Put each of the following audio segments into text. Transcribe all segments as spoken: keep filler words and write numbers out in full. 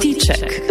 Kotiček.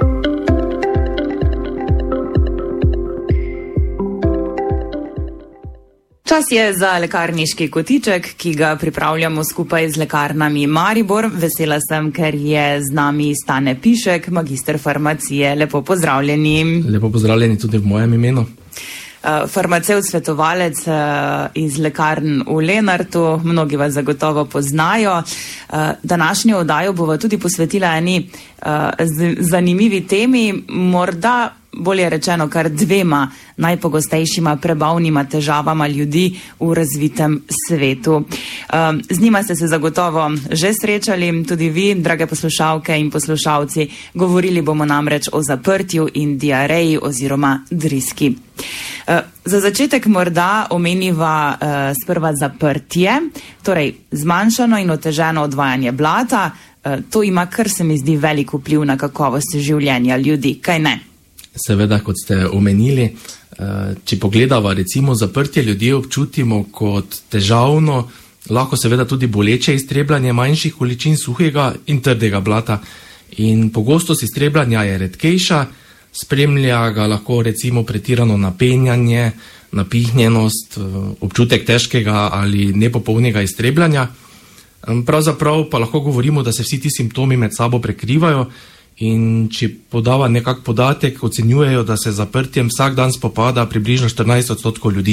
Čas je za lekarniški kotiček, ki ga pripravljamo skupaj z lekarnami Maribor. Vesela sem, ker je z nami Stane Pišek, magister farmacije. Lepo pozdravljeni. Lepo pozdravljeni tudi v mojem imenu. Farmacevt svetovalec iz lekarn v Lenartu, mnogi vas zagotovo poznajo. Današnjo oddajo bova tudi posvetila eni zanimivi temi, morda bolje rečeno kar dvema najpogostejšima prebavnima težavama ljudi v razvitem svetu. Z njima ste se zagotovo že srečali, tudi vi, drage poslušalke in poslušalci. Govorili bomo namreč o zaprtju in diareji oziroma driski. Za začetek morda omeniva sprva zaprtje, torej zmanjšano in oteženo odvajanje blata. To ima, kar se mi zdi, velik vpliv na kakovost življenja ljudi, kaj ne? Seveda, kot ste omenili, če pogledava recimo zaprtje, ljudje občutimo kot težavno, lahko seveda tudi boleče iztrebljanje manjših količin suhega in trdega blata. In pogostost iztrebljanja je redkejša, spremlja ga lahko recimo pretirano napenjanje, napihnjenost, občutek težkega ali nepopolnega iztrebljanja. Pravzaprav pa lahko govorimo, da se vsi ti simptomi med sabo prekrivajo. In če podava nekak podatek, ocenjujejo, da se zaprtjem vsak dan spopada približno štirinajst odstotkov ljudi.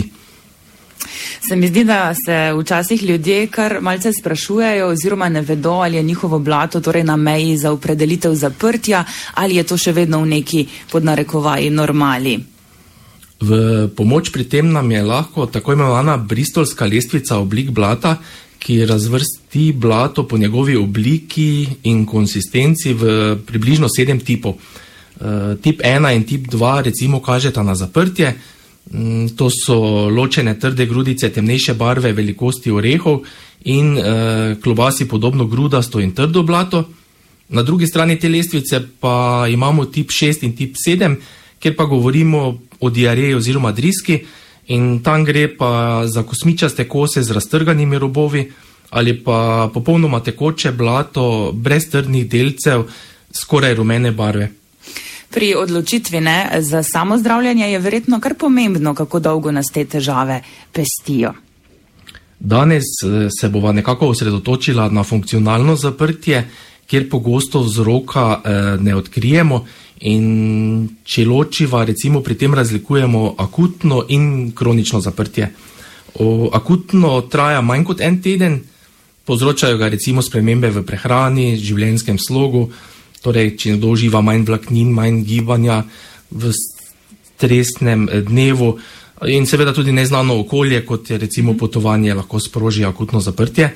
Se mi zdi, da se včasih ljudje kar malce sprašujejo oziroma ne vedo, ali je njihovo blato torej na meji za opredelitev zaprtja ali je to še vedno v neki podnarekovaji normali. V pomoč pri tem nam je lahko tako imenovana bristolska lestvica oblik blata, ki razvrsti blato po njegovi obliki in konsistenci v približno sedem tipov. E, tip ena in tip dva recimo kažeta na zaprtje. E, to so ločene trde grudice temnejše barve velikosti orehov in e, klobasi podobno grudasto in trdo blato. Na drugi strani te lestvice pa imamo tip šest in tip sedem, kjer pa govorimo o diareji oziroma driski. In tam gre pa za kosmičaste kose z raztrganimi robovi ali pa popolnoma tekoče blato brez trdnih delcev, skoraj rumene barve. Pri odločitvi ne, za samozdravljanje je verjetno kar pomembno, kako dolgo nas te težave pestijo. Danes se bova nekako osredotočila na funkcionalno zaprtje, kjer pogosto vzroka ne odkrijemo. In če ločiva, recimo pri tem razlikujemo akutno in kronično zaprtje. O, akutno traja manj kot en teden, povzročajo ga recimo spremembe v prehrani, življenjskem slogu, torej če nekdo uživa manj vlaknin, manj gibanja v stresnem dnevu in seveda tudi neznano okolje, kot je recimo potovanje, lahko sproži akutno zaprtje.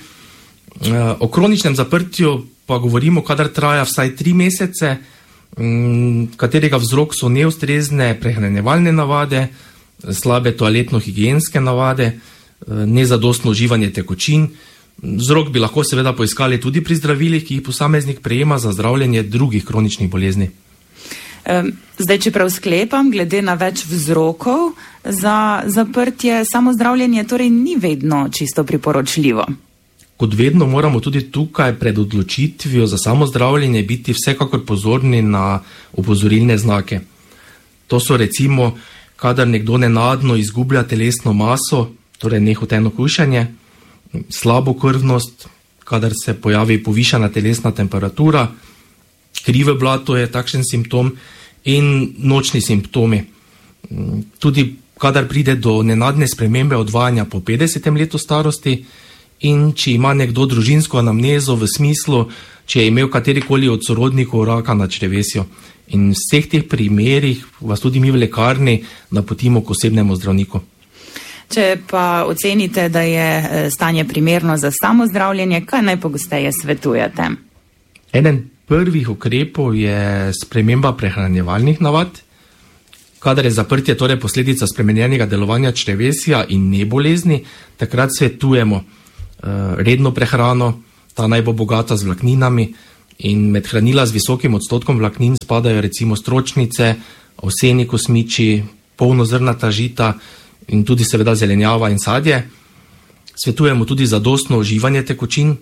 O kroničnem zaprtju pa govorimo, kadar traja vsaj tri mesece, katerega vzrok so neustrezne prehranjevalne navade, slabe toaletno-higienske navade, nezadostno uživanje tekočin. Vzrok bi lahko seveda poiskali tudi pri zdravilih, ki jih posameznik prejema za zdravljenje drugih kroničnih bolezni. Zdaj, če prav sklepam, glede na več vzrokov za zaprtje, samo zdravljenje torej ni vedno čisto priporočljivo. Kot vedno moramo tudi tukaj pred odločitvijo za samozdravljenje biti vsekakor pozorni na opozorilne znake. To so recimo, kadar nekdo nenadno izgublja telesno maso, torej nehoteno hujšanje, slabo krvnost, kadar se pojavi povišana telesna temperatura, krive blato je takšen simptom in nočni simptomi. Tudi kadar pride do nenadne spremembe odvajanja po petdesetem letu starosti, in če ima nekdo družinsko anamnezo v smislu, če je imel katerikoli od sorodnikov raka na črevesju. In v vseh teh primerih vas tudi mi v lekarni napotimo k osebnemu zdravniku. Če pa ocenite, da je stanje primerno za samozdravljenje, kaj najpogosteje svetujete? Eden prvih ukrepov je sprememba prehranjevalnih navad. Kadar je zaprtje torej posledica spremenjenega delovanja črevesja in ne bolezni, takrat svetujemo redno prehrano, ta naj bo bogata z vlakninami in med hranila z visokim odstotkom vlaknin spadajo recimo stročnice, ovseni kosmiči, polnozrnata žita in tudi seveda zelenjava in sadje. Svetujemo tudi zadostno uživanje tekočin,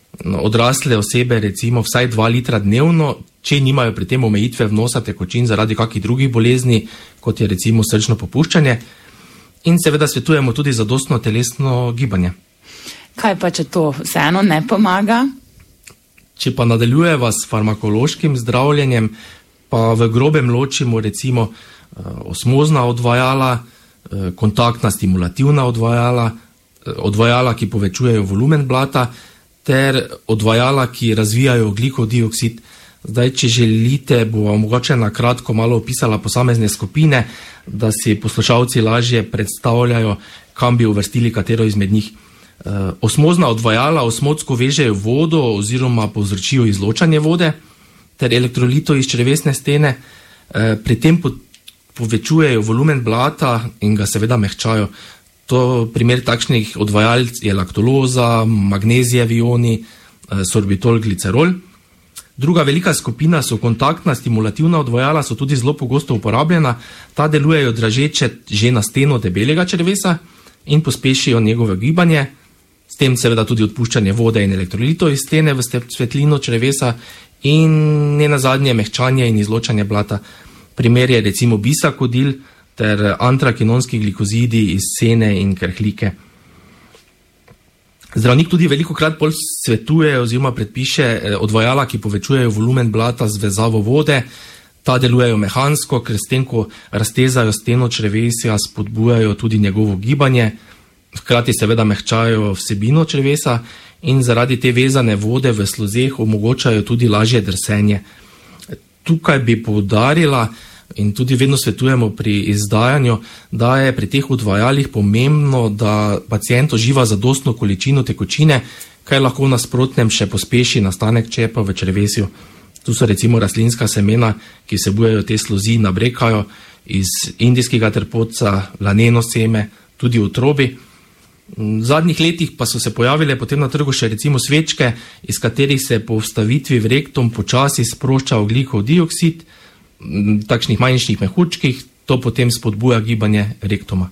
Odrasle osebe recimo vsaj dva litra dnevno, če nimajo pri tem omejitve vnosa tekočin zaradi kakih drugih bolezni, kot je recimo srčno popuščanje. In seveda svetujemo tudi zadostno telesno gibanje. Kaj pa, če to vseeno ne pomaga? Če pa nadaljujeva s farmakološkim zdravljenjem, pa v grobem ločimo recimo osmozna odvajala, kontaktna stimulativna odvajala, odvajala, ki povečujejo volumen blata, ter odvajala, ki razvijajo ogljikov dioksid. Zdaj, če želite, bova mogoče na kratko malo opisala posamezne skupine, da si poslušalci lažje predstavljajo, kam bi uvrstili katero izmed njih. Uh, osmozna odvajala osmotsko vežejo vodo oziroma povzročijo izločanje vode ter elektrolitov iz črevesne stene, uh, pri tem po, povečujejo volumen blata in ga seveda mehčajo. To primer takšnih odvajal je laktoloza, magnezijevi ioni, uh, sorbitol, glicerol. Druga velika skupina so kontaktna stimulativna odvajala, so tudi zelo pogosto uporabljena. Ta delujejo dražeče že na steno debelega črevesa in pospešijo njegovo gibanje. S tem seveda tudi odpuščanje vode in elektrolitov iz stene v svetlino črevesa in ne nazadnje mehčanje in izločanje blata. Primer je recimo bisakodil ter antrakinonski glikozidi iz sene in krhlike. Zdravnik tudi velikokrat bolj svetuje oziroma predpiše odvajala, ki povečujejo volumen blata z vezavo vode. Ta delujejo mehansko, ker s tem, ko raztezajo steno črevesja, spodbujajo tudi njegovo gibanje. Hkrati seveda mehčajo vsebino črevesa in zaradi te vezane vode v sluzeh omogočajo tudi lažje drsenje. Tukaj bi poudarila in tudi vedno svetujemo pri izdajanju, da je pri teh odvajalih pomembno, da pacient uživa zadostno količino tekočine, kaj lahko v nasprotnem še pospeši nastanek čepa v črevesju. Tu so recimo rastlinska semena, ki vsebujejo te sluzi, nabrekajo iz indijskega trpotca, laneno seme, tudi otrobi. V zadnjih letih pa so se pojavile potem na trgu še recimo svečke, iz katerih se po vstavitvi v rektum počasi sprošča ogljikov dioksid, takšnih manjših mehurčkih, to potem spodbuja gibanje rektuma.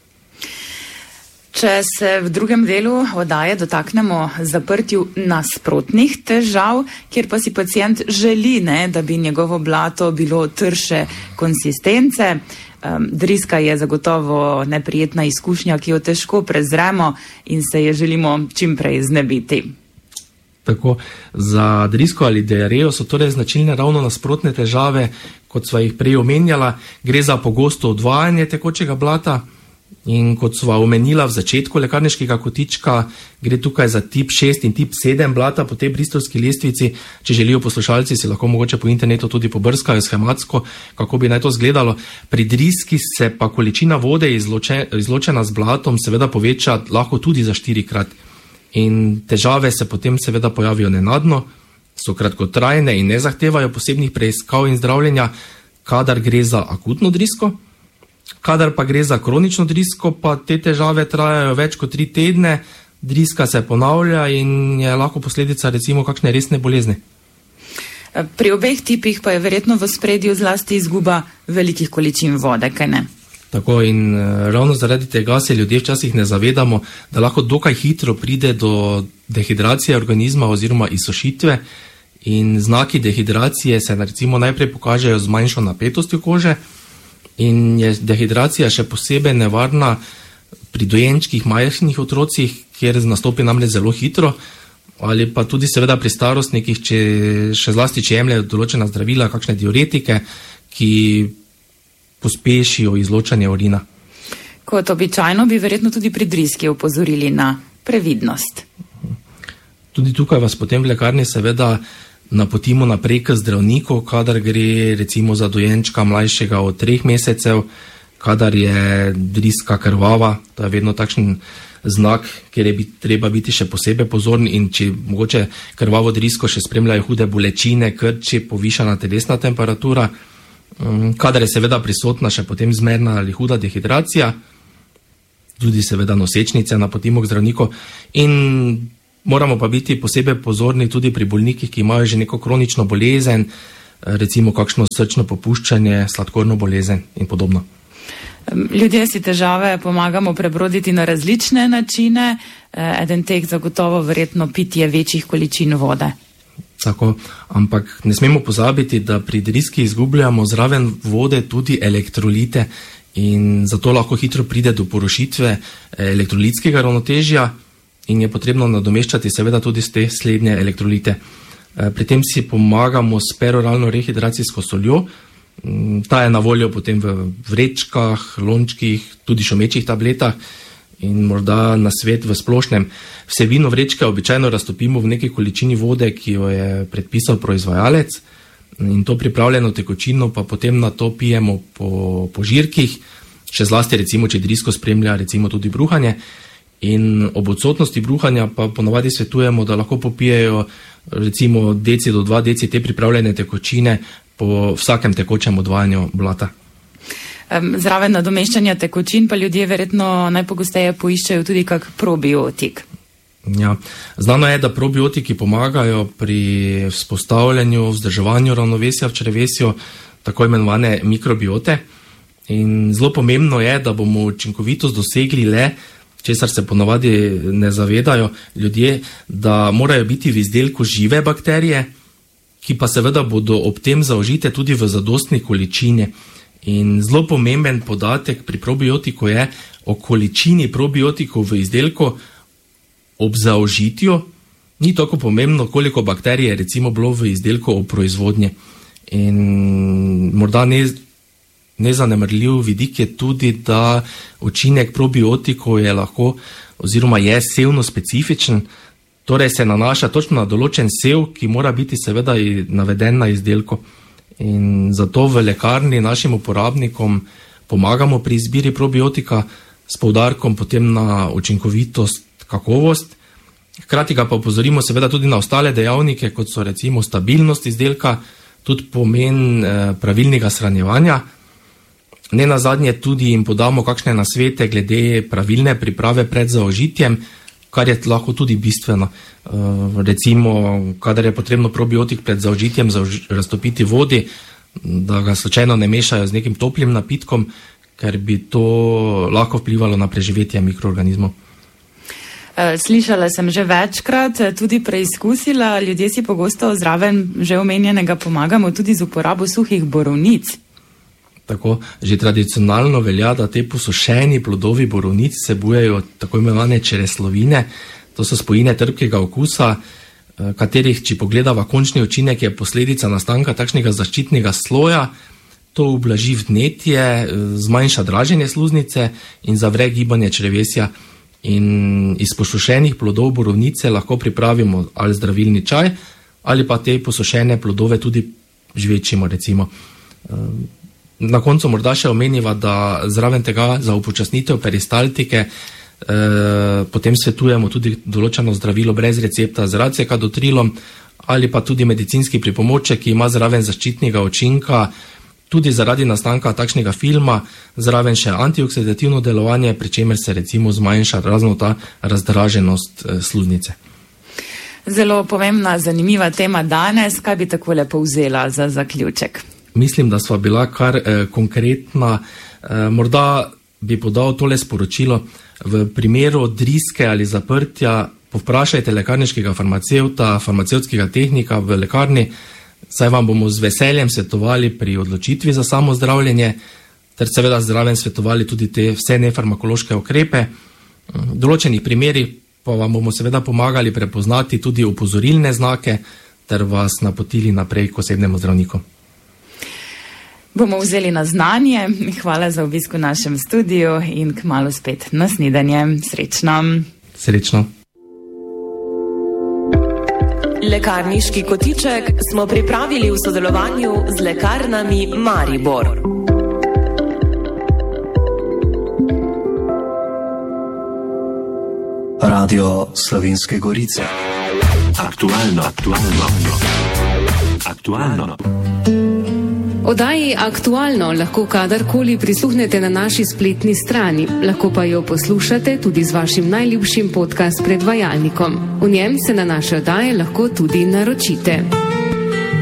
Če se v drugem delu oddaje dotaknemo zaprtju nasprotnih težav, kjer pa si pacient želi, ne, da bi njegovo blato bilo trše konsistence. Um, driska je zagotovo neprijetna izkušnja, ki jo težko prezremo in se je želimo čim prej znebiti. Tako, za drisko ali diarejo so torej značilne ravno nasprotne težave, kot sva jih prej omenjala. Gre za pogosto odvajanje tekočega blata in kot sva omenila v začetku lekarniškega kotička, gre tukaj za tip šest in tip sedem blata po tej bristolski lestvici. Če želijo poslušalci, si lahko mogoče po internetu tudi pobrskajo schematsko, kako bi naj to izgledalo. Pri driski se pa količina vode izloče, izločena z blatom seveda poveča lahko tudi za štirikrat. In težave se potem seveda pojavijo nenadno, so kratkotrajne in ne zahtevajo posebnih preiskav in zdravljenja, kadar gre za akutno drisko. Kadar pa gre za kronično drisko, pa te težave trajajo več kot tri tedne, driska se ponavlja in je lahko posledica recimo kakšne resne bolezni. Pri obeh tipih pa je verjetno v spredju zlasti izguba velikih količin vode, kaj ne? Tako, in ravno zaradi tega se ljudje včasih ne zavedamo, da lahko dokaj hitro pride do dehidracije organizma oziroma izsušitve, in znaki dehidracije se recimo najprej pokažejo z manjšo napetostjo kože in je dehidracija še posebej nevarna pri dojenčkih, majhnih otrocih, kjer nastopi namreč zelo hitro, ali pa tudi seveda pri starostnikih, če, še zlasti če jemljejo določena zdravila, kakšne diuretike, ki pospešijo izločanje urina. Kot običajno bi verjetno tudi pri driski opozorili na previdnost. Tudi tukaj vas potem v lekarni seveda napotimo naprej k zdravniku, kadar gre recimo za dojenčka mlajšega od treh mesecev, kadar je driska krvava, to je vedno takšen znak, kjer je bit, treba biti še posebej pozorni, in če mogoče krvavo drisko še spremljajo hude bolečine, krči, povišana telesna temperatura, kadar je seveda prisotna še potem zmerna ali huda dehidracija, tudi seveda nosečnice napotimo k zdravniku, in moramo pa biti posebej pozorni tudi pri bolnikih, ki imajo že neko kronično bolezen, recimo kakšno srčno popuščanje, sladkorno bolezen in podobno. Ljudje si težave pomagamo prebroditi na različne načine, eden teh zagotovo verjetno pitje večjih količin vode. Tako, ampak ne smemo pozabiti, da pri driski izgubljamo zraven vode tudi elektrolite in zato lahko hitro pride do porušitve elektrolitskega ravnotežja in je potrebno nadomeščati seveda tudi s te slednje elektrolite. Pri tem si pomagamo s peroralno rehidracijsko soljo. Ta je na voljo potem v vrečkah, lončkih, tudi šumečih tabletah in morda na svet v splošnem. Vsebino vrečke običajno raztopimo v neki količini vode, ki jo je predpisal proizvajalec, in to pripravljeno tekočino pa potem na to pijemo po, po žirkih, še zlasti recimo, če drisko spremlja recimo tudi bruhanje. In ob odsotnosti bruhanja pa ponavadi svetujemo, da lahko popijejo recimo deci do dva deci te pripravljene tekočine po vsakem tekočem odvajanju blata. Zraven nadomeščanja tekočin pa ljudje verjetno najpogosteje poiščejo tudi kak probiotik. Ja, znano je, da probiotiki pomagajo pri vzpostavljanju, vzdrževanju ravnovesja v črevesju, tako imenovane mikrobiote. In zelo pomembno je, da bomo učinkovitost dosegli le, česar se ponavadi ne zavedajo ljudje, da morajo biti v izdelku žive bakterije, ki pa seveda bodo ob tem zaužite tudi v zadostni količini. In zelo pomemben podatek pri probiotiku je o količini probiotikov v izdelku ob zaužitju. Ni tako pomembno, koliko bakterij je recimo bilo v izdelku ob proizvodnji. In morda ne, nezanemrljiv vidik je tudi, da učinek probiotikov je lahko oziroma je sevno specifičen, torej se nanaša točno na določen sev, ki mora biti seveda naveden na izdelku. In zato v lekarni našim uporabnikom pomagamo pri izbiri probiotika s poudarkom potem na učinkovitost, kakovost. Hkrati ga pa opozorimo seveda tudi na ostale dejavnike, kot so recimo stabilnost izdelka, tudi pomen eh, pravilnega shranjevanja. Ne nazadnje tudi jim podamo kakšne nasvete glede pravilne priprave pred zaužitjem, kar je lahko tudi bistveno. Uh, recimo, kadar je potrebno probiotik pred zaužitjem zauž raztopiti vodi, da ga slučajno ne mešajo z nekim toplim napitkom, ker bi to lahko vplivalo na preživetje mikroorganizmov. Slišala sem že večkrat, tudi preizkusila, ljudje si pogosto zraven že omenjenega pomagamo tudi z uporabo suhih borovnic. Tako, že tradicionalno velja, da te posušeni plodovi borovnic vsebujejo tako imenovane čreslovine. To so spojine trpkega okusa, katerih, če pogledava končni učinek, je posledica nastanka takšnega zaščitnega sloja. To ublaži vnetje, zmanjša draženje sluznice in zavre gibanje črevesja. In iz posušenih plodov borovnice lahko pripravimo ali zdravilni čaj, ali pa te posušene plodove tudi žvečimo recimo. Na koncu morda še omeniva, da zraven tega za upočasnitev peristaltike eh, potem svetujemo tudi določeno zdravilo brez recepta z racekadotrilom ali pa tudi medicinski pripomoček, ki ima zraven zaščitnega učinka tudi zaradi nastanka takšnega filma, zraven še antioksidativno delovanje, pri čemer se recimo zmanjša razno ta razdraženost eh, sluznice. Zelo pomembna, zanimiva tema danes. Kaj bi takole povzela za zaključek? Mislim, da sva bila kar eh, konkretna. Eh, morda bi podal tole sporočilo. V primeru driske ali zaprtja povprašajte lekarniškega farmacevta, farmacevtskega tehnika v lekarni, saj vam bomo z veseljem svetovali pri odločitvi za samo zdravljenje, ter seveda zraven svetovali tudi te vse nefarmakološke ukrepe. V določenih primerih pa vam bomo seveda pomagali prepoznati tudi opozorilne znake, ter vas napotili naprej k osebnemu zdravniku. Bomo vzeli na znanje. Hvala za obisk v našem studiu in kmalu spet na snidenje. Srečno. Srečno. Lekarniški kotiček smo pripravili v sodelovanju z lekarnami Maribor. Radio Slovenske Gorice. Aktualno, aktualno, aktualno. Oddaji Aktualno lahko kadarkoli prisluhnete na naši spletni strani, lahko pa jo poslušate tudi z vašim najljubšim podcast predvajalnikom. V njem se na naše oddaje lahko tudi naročite.